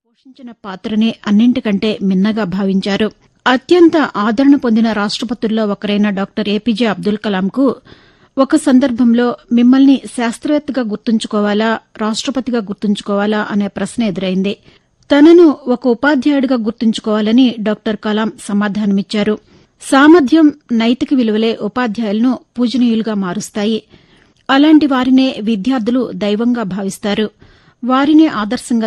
పోషించిన పాత్రనే అన్నింటికంటే మిన్నగా భావించారు. అత్యంత ఆదరణ పొందిన రాష్టపతుల్లో ఒకరైన డాక్టర్ ఏపీజే అబ్దుల్ కలాంకు ఒక సందర్భంలో మిమ్మల్ని శాస్త్రవేత్తగా గుర్తుంచుకోవాలా, రాష్టపతిగా గుర్తుంచుకోవాలా అనే ప్రశ్న ఎదురైంది. తనను ఒక ఉపాధ్యాయుడిగా గుర్తుంచుకోవాలని డాక్టర్ కలాం సమాధానమిచ్చారు. సామర్థ్యం, నైతిక విలువలే ఉపాధ్యాయులను పూజనీయులుగా మారుస్తాయి. అలాంటి వారినే విద్యార్థులు దైవంగా భావిస్తారు. వారినే ఆదర్శంగా